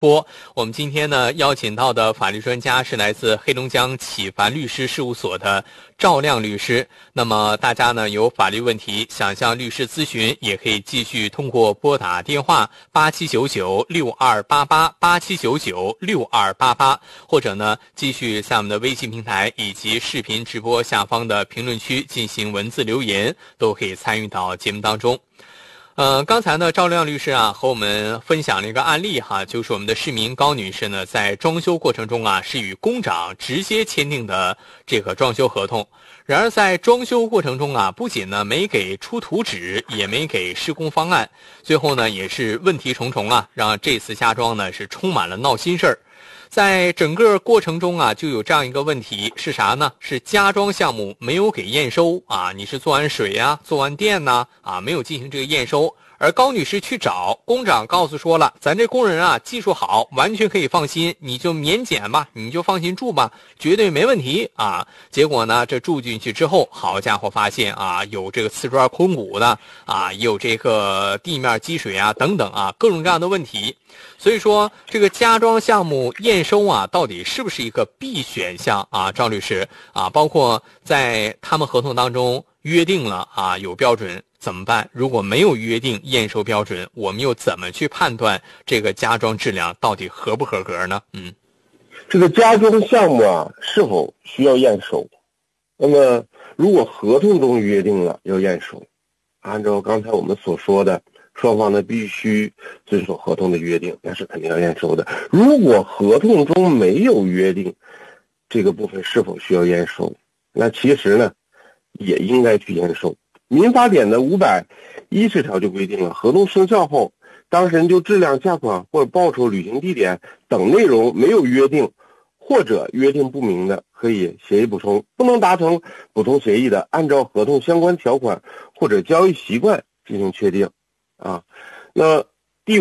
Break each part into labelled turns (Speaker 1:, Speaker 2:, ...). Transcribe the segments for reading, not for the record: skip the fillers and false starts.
Speaker 1: 我们今天呢邀请到的法律专家是来自黑龙江启凡律师事务所的赵亮律师。那么大家呢有法律问题想向律师咨询，也可以继续通过拨打电话8799-6288，8799-6288，或者呢继续在我们的微信平台以及视频直播下方的评论区进行文字留言，都可以参与到节目当中。刚才呢，赵亮律师啊和我们分享了一个案例哈，就是我们的市民高女士呢，在装修过程中啊，是与工长直接签订的这个装修合同。然而在装修过程中啊，不仅呢没给出图纸，也没给施工方案，最后呢也是问题重重啊，让这次家装呢是充满了闹心事儿。在整个过程中啊，就有这样一个问题是啥呢？是家装项目没有给验收啊，你是做完水啊，做完电呢没有进行这个验收。而高女士去找工长，告诉说了，咱这工人啊技术好，完全可以放心，你就免检吧，你就放心住吧，绝对没问题啊。结果呢，这住进去之后，好家伙，发现啊有这个瓷砖空鼓的啊，也有这个地面积水啊等等啊，各种各样的问题。所以说这个家装项目验收啊，到底是不是一个必选项啊？赵律师啊，包括在他们合同当中约定了啊有标准怎么办？如果没有约定验收标准，我们又怎么去判断这个家装质量到底合不合格呢？
Speaker 2: 这个家装项目啊是否需要验收？那么如果合同中约定了要验收，按照刚才我们所说的，双方呢必须遵守合同的约定，那是肯定要验收的。如果合同中没有约定这个部分是否需要验收，那其实呢也应该去验收。民法典的510条就规定了，合同生效后，当事人就质量、价款或者报酬、履行地点等内容没有约定或者约定不明的，可以协议补充；不能达成补充协议的，按照合同相关条款或者交易习惯进行确定。那第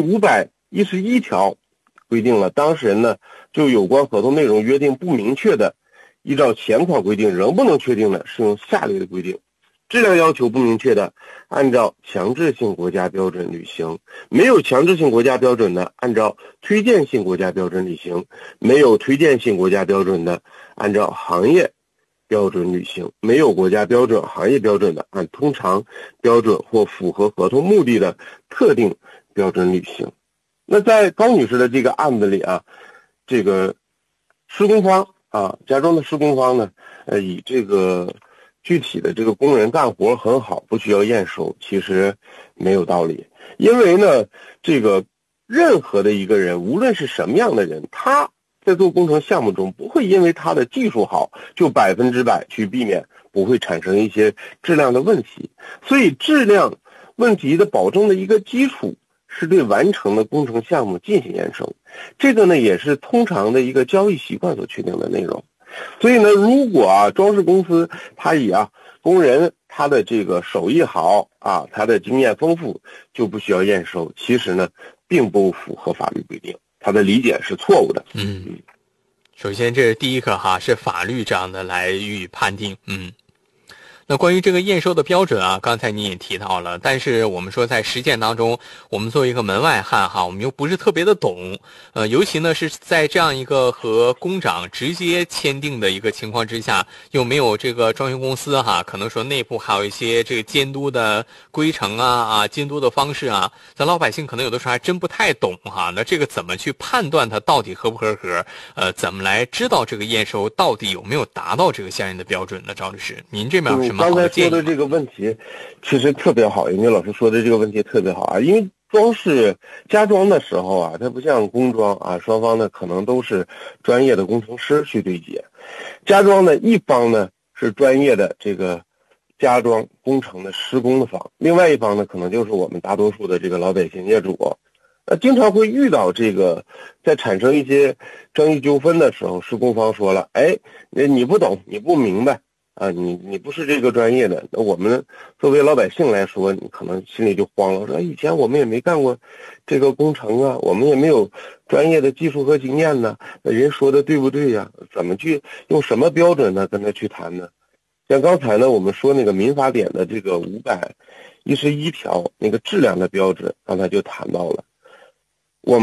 Speaker 2: 511条规定了，当事人呢就有关合同内容约定不明确的，依照前款规定仍不能确定的，适用下列的规定：质量要求不明确的，按照强制性国家标准履行；没有强制性国家标准的，按照推荐性国家标准履行；没有推荐性国家标准的，按照行业标准履行；没有国家标准、行业标准的，按通常标准或符合合同目的的特定标准履行。那在高女士的这个案子里啊，这个施工方家装的施工方呢，以这个具体的这个工人干活很好，不需要验收，其实没有道理。因为呢，这个任何的一个人，无论是什么样的人，他在做工程项目中不会因为他的技术好就100%去避免不会产生一些质量的问题。所以质量问题的保证的一个基础是对完成的工程项目进行验收，这个呢也是通常的一个交易习惯所确定的内容。所以呢，如果装饰公司他以工人他的这个手艺好他的经验丰富就不需要验收，其实呢并不符合法律规定，他的理解是错误的。
Speaker 1: 首先这是第一个是法律这样的来予以判定。那关于这个验收的标准刚才你也提到了，但是我们说在实践当中，我们作为一个门外汉我们又不是特别的懂，尤其呢是在这样一个和工长直接签订的一个情况之下，又没有这个装修公司可能说内部还有一些这个监督的规程监督的方式咱老百姓可能有的时候还真不太懂那这个怎么去判断它到底合不合格？怎么来知道这个验收到底有没有达到这个相应的标准呢？赵律师，您这边有什么
Speaker 2: 刚才说的这个问题其实特别好，因为老师说的这个问题特别好因为装饰家装的时候它不像工装双方呢可能都是专业的工程师去对接。家装呢一方呢是专业的这个家装工程的施工的方，另外一方呢可能就是我们大多数的这个老百姓业主。经常会遇到这个在产生一些争议纠纷的时候，施工方说了你不懂，你不明白你不是这个专业的。那我们作为老百姓来说，你可能心里就慌了，说以前我们也没干过这个工程我们也没有专业的技术和经验呢，人说的对不对呀？怎么去用什么标准呢跟他去谈呢？像刚才呢我们说那个民法典的这个511条那个质量的标准，刚才就谈到了，我们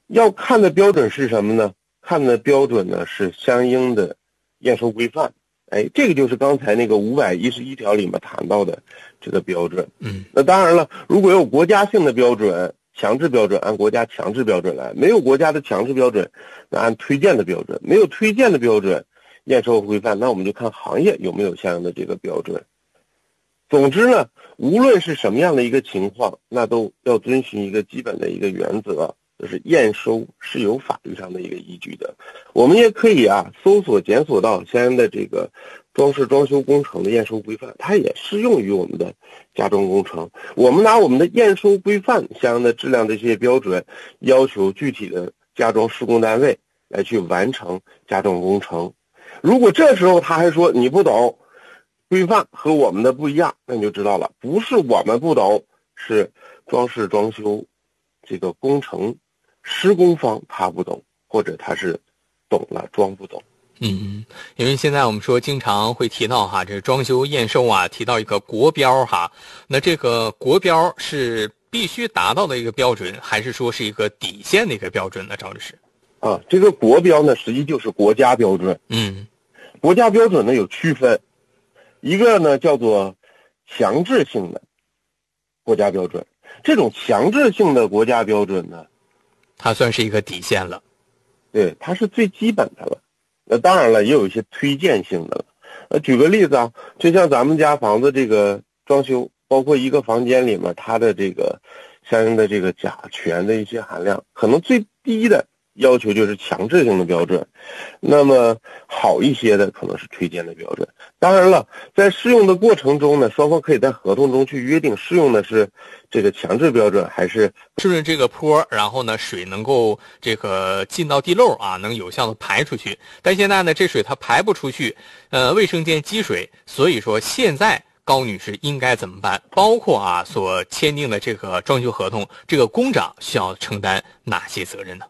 Speaker 2: 要看的标准是什么呢？看的标准呢是相应的验收规范。这个就是刚才那个511条里面谈到的这个标准。那当然了，如果有国家性的标准、强制标准，按国家强制标准来；没有国家的强制标准，那按推荐的标准；没有推荐的标准，验收规范，那我们就看行业有没有相应的这个标准。总之呢，无论是什么样的一个情况，那都要遵循一个基本的一个原则，就是验收是有法律上的一个依据的。我们也可以搜索检索到相应的这个装饰装修工程的验收规范，它也适用于我们的家装工程。我们拿我们的验收规范相应的质量的这些标准，要求具体的家装施工单位来去完成家装工程。如果这时候他还说你不懂，规范和我们的不一样，那你就知道了，不是我们不懂，是装饰装修这个工程施工方他不懂，或者他是懂了装不懂。
Speaker 1: 因为现在我们说经常会提到这装修验收提到一个国标那这个国标是必须达到的一个标准，还是说是一个底线的一个标准呢？赵律师
Speaker 2: 这个国标呢，实际就是国家标准。国家标准呢有区分，一个呢叫做强制性的国家标准，这种强制性的国家标准呢，
Speaker 1: 它算是一个底线了。
Speaker 2: 对，它是最基本的了。那当然了，也有一些推荐性的了。举个例子就像咱们家房子这个装修，包括一个房间里面它的这个相应的这个甲醛的一些含量，可能最低的要求就是强制性的标准，那么好一些的可能是推荐的标准。当然了，在适用的过程中呢，双方可以在合同中去约定适用的是这个强制标准还是
Speaker 1: 顺着这个坡，然后呢水能够这个进到地漏能有效的排出去。但现在呢这水它排不出去，卫生间积水，所以说现在高女士应该怎么办？包括所签订的这个装修合同，这个工长需要承担哪些责任呢？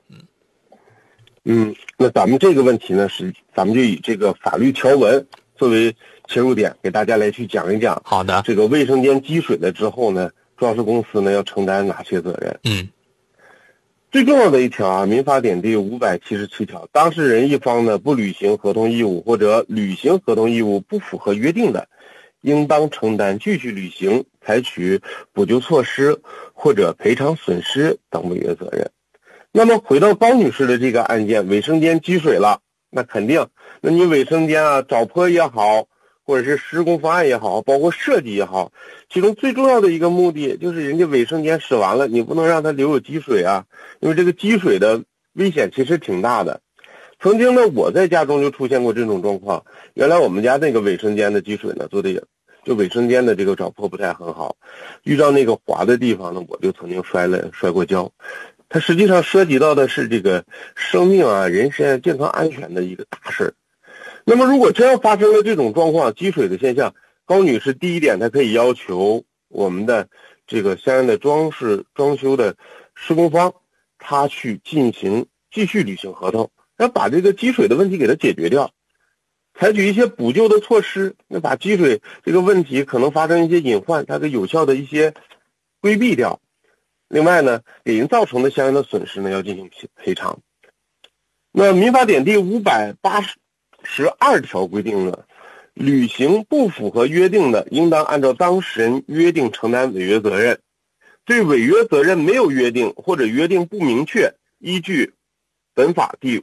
Speaker 2: 那咱们这个问题呢，咱们就以这个法律条文作为切入点，给大家来去讲一讲。
Speaker 1: 好的。
Speaker 2: 这个卫生间积水了之后呢，装饰公司呢要承担哪些责任？最重要的一条民法典第577条，当事人一方呢不履行合同义务或者履行合同义务不符合约定的，应当承担继续履行、采取补救措施或者赔偿损失等违约责任。那么回到高女士的这个案件，卫生间积水了，那肯定，那你卫生间找坡也好，或者是施工方案也好，包括设计也好，其中最重要的一个目的就是人家卫生间使完了，你不能让它留有积水因为这个积水的危险其实挺大的。曾经呢，我在家中就出现过这种状况。原来我们家那个卫生间的积水呢，做的也就卫生间的这个找坡不太很好，遇到那个滑的地方呢，我就曾经摔过跤。它实际上涉及到的是这个生命人身健康安全的一个大事。那么如果真要发生了这种状况，积水的现象，高女士第一点，她可以要求我们的这个相应的装饰装修的施工方，他去继续履行合同，要把这个积水的问题给它解决掉，采取一些补救的措施，那把积水这个问题可能发生一些隐患，它的有效的一些规避掉。另外呢，给人造成的相应的损失呢，要进行赔偿。那民法典第582条规定呢，履行不符合约定的，应当按照当事人约定承担违约责任。对违约责任没有约定或者约定不明确，依据本法第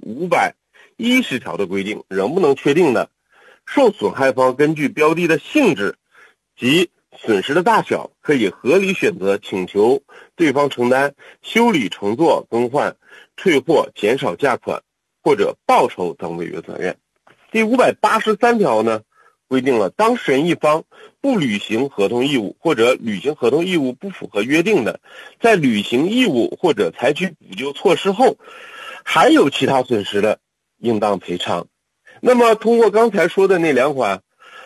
Speaker 2: 510条的规定，仍不能确定的，受损害方根据标的的性质及损失的大小，可以合理选择请求对方承担修理、重做、更换、退货、减少价款或者报酬等违约责任。第583条呢，规定了当事人一方不履行合同义务或者履行合同义务不符合约定的，在履行义务或者采取补救措施后还有其他损失的，应当赔偿。那么通过刚才说的那两款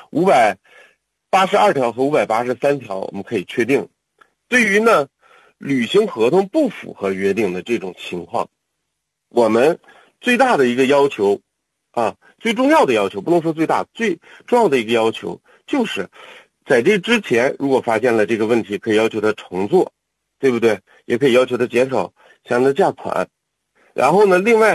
Speaker 2: 582条和583条，我们可以确定，对于呢履行合同不符合约定的这种情况，我们最大的一个要求最重要的要求，不能说最大，最重要的一个要求就是在这之前，如果发现了这个问题，可以要求他重做，对不对？也可以要求他减少相应的价款。 然后呢，另外